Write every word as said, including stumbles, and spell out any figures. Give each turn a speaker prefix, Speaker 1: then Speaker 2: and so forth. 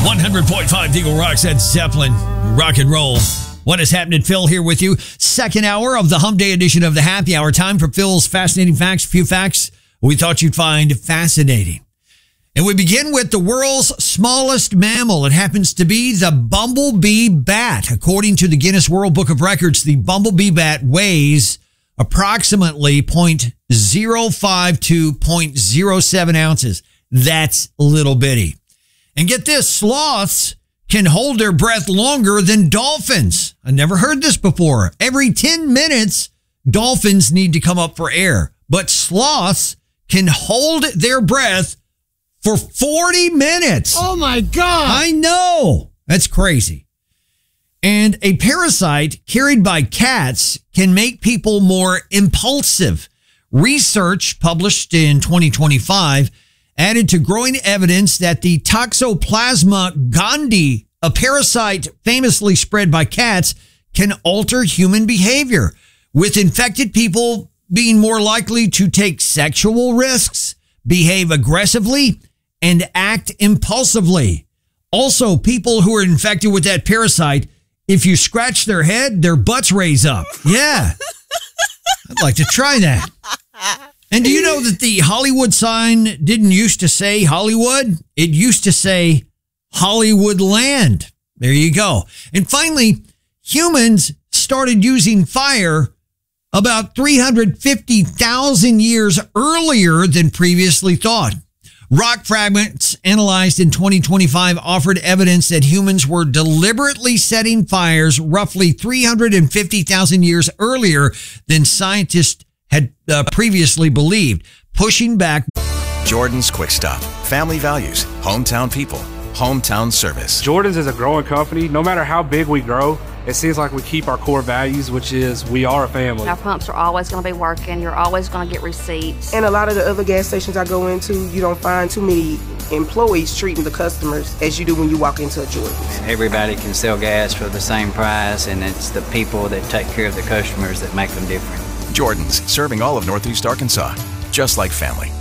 Speaker 1: one hundred point five Eagle Rocks at Zeppelin. Rock and roll. What is happening? Phil here with you. Second hour of the Hump Day edition of the Happy Hour. Time for Phil's fascinating facts. A few facts we thought you'd find fascinating. And we begin with the world's smallest mammal. It happens to be the bumblebee bat. According to the Guinness World Book of Records, the bumblebee bat weighs approximately zero point zero five to zero point zero seven ounces. That's little bitty. And get this, sloths can hold their breath longer than dolphins. I never heard this before. Every ten minutes, dolphins need to come up for air. But sloths can hold their breath for forty minutes.
Speaker 2: Oh, my God.
Speaker 1: I know. That's crazy. And a parasite carried by cats can make people more impulsive. Research published in twenty twenty-five added to growing evidence that the Toxoplasma gondii, a parasite famously spread by cats, can alter human behavior, with infected people being more likely to take sexual risks, behave aggressively, and act impulsively. Also, people who are infected with that parasite, if you scratch their head, their butts raise up. Yeah. I'd like to try that. And do you know that the Hollywood sign didn't used to say Hollywood? It used to say Hollywood Land. There you go. And finally, humans started using fire about three hundred fifty thousand years earlier than previously thought. Rock fragments analyzed in twenty twenty-five offered evidence that humans were deliberately setting fires roughly three hundred fifty thousand years earlier than scientists had uh, previously believed, pushing back.
Speaker 3: Jordan's Quick Stop. Family values, hometown people, hometown service.
Speaker 4: Jordan's is a growing company. No matter how big we grow, it seems like we keep our core values, which is we are a family.
Speaker 5: Our pumps are always going to be working. You're always going to get receipts.
Speaker 6: And a lot of the other gas stations I go into, you don't find too many employees treating the customers as you do when you walk into a Jordan's.
Speaker 7: Everybody can sell gas for the same price, and it's the people that take care of the customers that make them different.
Speaker 3: Jordan's, serving all of Northeast Arkansas, just like family.